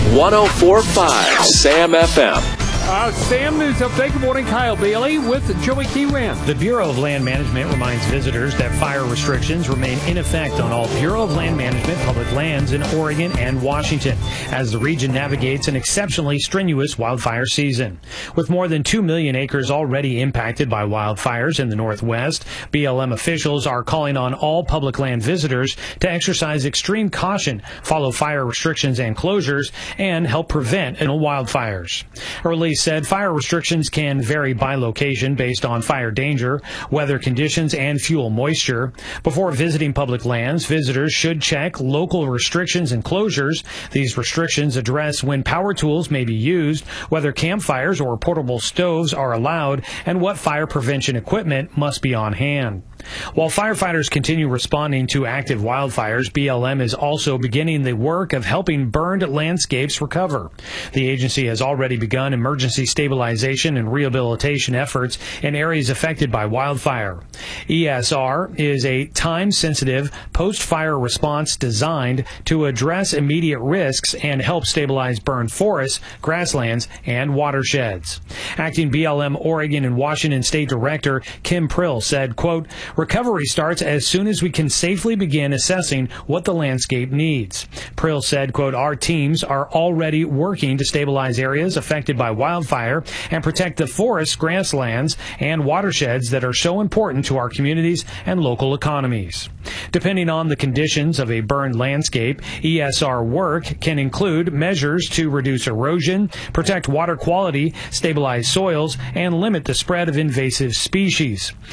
104.5 Sam FM. Sam News Update. Good morning, Kyle Bailey with Joey Keyran. The Bureau of Land Management reminds visitors that fire restrictions remain in effect on all Bureau of Land Management public lands in Oregon and Washington as the region navigates an exceptionally strenuous wildfire season. With more than 2 million acres already impacted by wildfires in the Northwest, BLM officials are calling on all public land visitors to exercise extreme caution, follow fire restrictions and closures, and help prevent wildfires. A release said fire restrictions can vary by location based on fire danger, weather conditions, and fuel moisture. Before visiting public lands, visitors should check local restrictions and closures. These restrictions address when power tools may be used, whether campfires or portable stoves are allowed, and what fire prevention equipment must be on hand. While firefighters continue responding to active wildfires, BLM is also beginning the work of helping burned landscapes recover. The agency has already begun emergency stabilization and rehabilitation efforts in areas affected by wildfire. ESR is a time-sensitive post-fire response designed to address immediate risks and help stabilize burned forests, grasslands, and watersheds. Acting BLM Oregon and Washington State Director Kim Prill said, quote, "Recovery starts as soon as we can safely begin assessing what the landscape needs." Prill said, quote, "Our teams are already working to stabilize areas affected by wildfire and protect the forests, grasslands, and watersheds that are so important to our communities and local economies." Depending on the conditions of a burned landscape, ESR work can include measures to reduce erosion, protect water quality, stabilize soils, and limit the spread of invasive species.